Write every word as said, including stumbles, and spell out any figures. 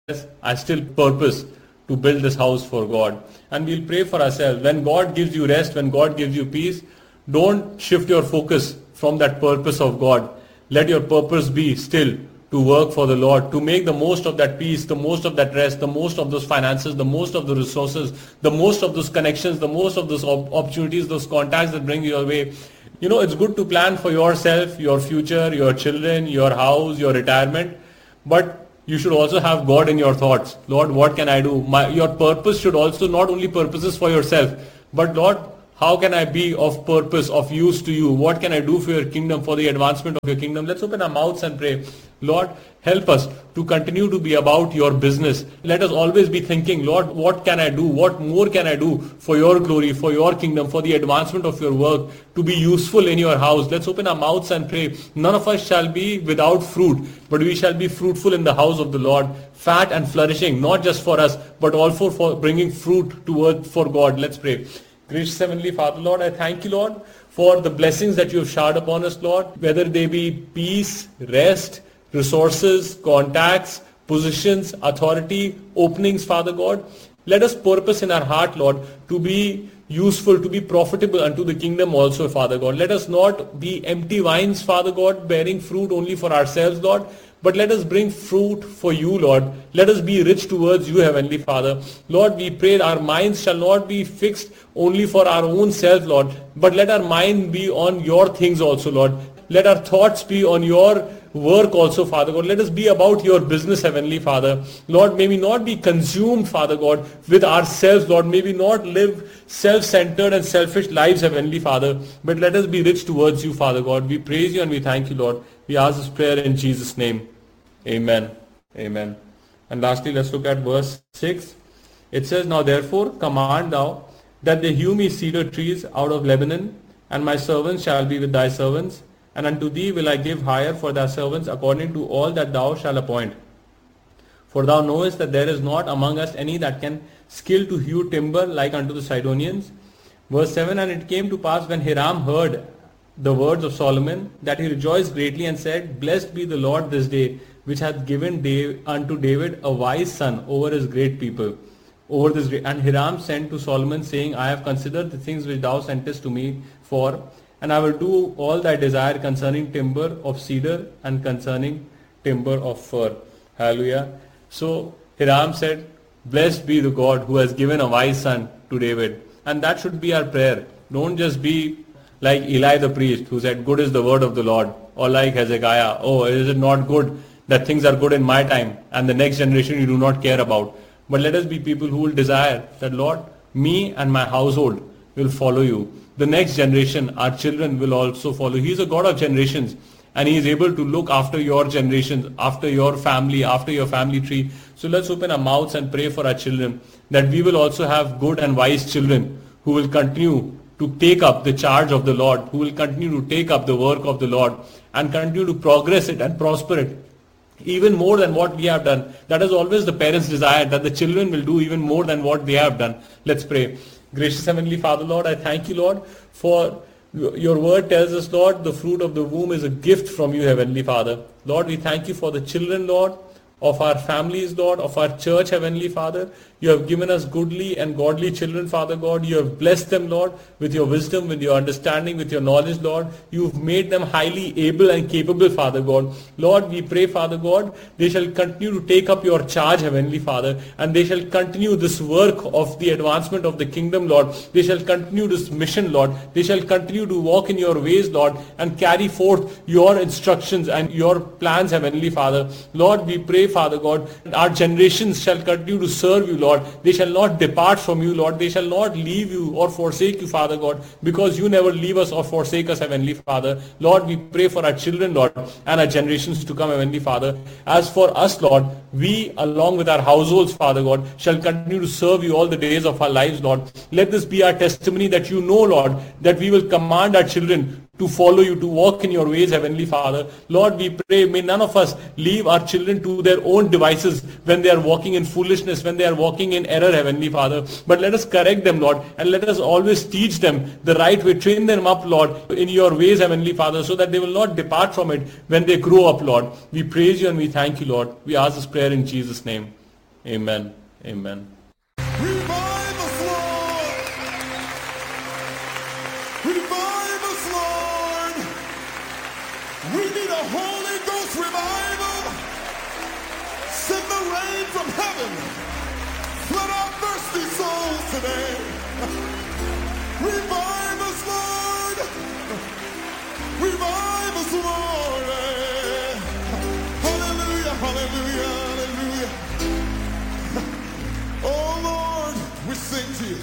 I still purpose to build this house for God. And we'll pray for ourselves. When God gives you rest, when God gives you peace, don't shift your focus from that purpose of God. Let your purpose be still to work for the Lord, to make the most of that peace, the most of that rest, the most of those finances, the most of the resources, the most of those connections, the most of those op- opportunities, those contacts that bring you your way. You know, it's good to plan for yourself, your future, your children, your house, your retirement, but you should also have God in your thoughts. Lord, what can I do? My, your purpose should also not only purposes for yourself, but Lord, how can I be of purpose, of use to you? What can I do for your kingdom, for the advancement of your kingdom? Let's open our mouths and pray. Lord, help us to continue to be about your business. Let us always be thinking, Lord, what can I do? What more can I do for your glory, for your kingdom, for the advancement of your work, to be useful in your house? Let's open our mouths and pray. None of us shall be without fruit, but we shall be fruitful in the house of the Lord, fat and flourishing, not just for us, but also for bringing fruit toward for God. Let's pray. Gracious Heavenly Father, Lord, I thank you, Lord, for the blessings that you have showered upon us, Lord, whether they be peace, rest, resources, contacts, positions, authority, openings, Father God. Let us purpose in our heart, Lord, to be useful, to be profitable unto the kingdom also, Father God. Let us not be empty vines, Father God, bearing fruit only for ourselves, Lord, but let us bring fruit for you, Lord. Let us be rich towards you, Heavenly Father. Lord, we pray our minds shall not be fixed only for our own self, Lord, but let our mind be on your things also, Lord. Let our thoughts be on your work also, Father God. Let us be about your business, Heavenly Father. Lord, may we not be consumed, Father God, with ourselves, Lord. May we not live self-centered and selfish lives, Heavenly Father, but let us be rich towards you, Father God. We praise you and we thank you, Lord. We ask this prayer in Jesus' name. Amen. Amen. And lastly, let's look at verse six. It says, Now therefore command thou that they hew me cedar trees out of Lebanon, and my servants shall be with thy servants, and unto thee will I give hire for thy servants according to all that thou shalt appoint. For thou knowest that there is not among us any that can skill to hew timber like unto the Sidonians. Verse seven, And it came to pass when Hiram heard the words of Solomon, that he rejoiced greatly and said, Blessed be the Lord this day, which hath given Dave, unto David a wise son over his great people. Over this great. And Hiram sent to Solomon, saying, I have considered the things which thou sentest to me for, and I will do all thy desire concerning timber of cedar and concerning timber of fir. Hallelujah. So Hiram said, Blessed be the God who has given a wise son to David. And that should be our prayer. Don't just be like Eli the priest, who said, Good is the word of the Lord. Or like Hezekiah, oh, is it not good that things are good in my time and the next generation you do not care about? But let us be people who will desire that, Lord, me and my household will follow you. The next generation, our children, will also follow. He is a God of generations, and he is able to look after your generations, after your family, after your family tree. So let's open our mouths and pray for our children, that we will also have good and wise children who will continue to take up the charge of the Lord, who will continue to take up the work of the Lord and continue to progress it and prosper it even more than what we have done. That is always the parents' desire, that the children will do even more than what they have done. Let's pray. Gracious Heavenly Father, Lord, I thank you, Lord, for your word tells us, Lord, the fruit of the womb is a gift from you, Heavenly Father. Lord, we thank you for the children, Lord, of our families, Lord, of our church, Heavenly Father. You have given us goodly and godly children, Father God. You have blessed them, Lord, with your wisdom, with your understanding, with your knowledge, Lord. You've made them highly able and capable, Father God. Lord, we pray, Father God, they shall continue to take up your charge, Heavenly Father, and they shall continue this work of the advancement of the kingdom, Lord. They shall continue this mission, Lord. They shall continue to walk in your ways, Lord, and carry forth your instructions and your plans, Heavenly Father. Lord, we pray, Father God, our generations shall continue to serve you, Lord. They shall not depart from you, Lord. They shall not leave you or forsake you, Father God, because you never leave us or forsake us, Heavenly Father. Lord, we pray for our children, Lord, and our generations to come, Heavenly Father. As for us, Lord, we, along with our households, Father God, shall continue to serve you all the days of our lives, Lord. Let this be our testimony that you know, Lord, that we will command our children to follow you, to walk in your ways, Heavenly Father. Lord, we pray, may none of us leave our children to their own devices when they are walking in foolishness, when they are walking in error, Heavenly Father. But let us correct them, Lord, and let us always teach them the right way, train them up, Lord, in your ways, Heavenly Father, so that they will not depart from it when they grow up, Lord. We praise you and we thank you, Lord. We ask this prayer in Jesus' name. Amen. Amen. Revive us, Lord. Revive us, Lord. We need a Holy Ghost revival. Send the rain from heaven. Flood our thirsty souls today. Revive